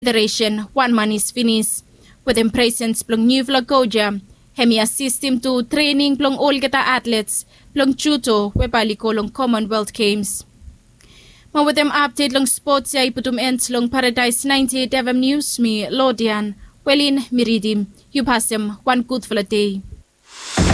Federation, 1 month is finished. With them presence plong new vlogoja, hemi assist him to training plong all kita athletes, plong judo, webali ko long Commonwealth Games. Ma with them update long sports ya iputum ends long Paradise 98 FM News, me Lodian, Welin Miridim, you pass them one good for a day.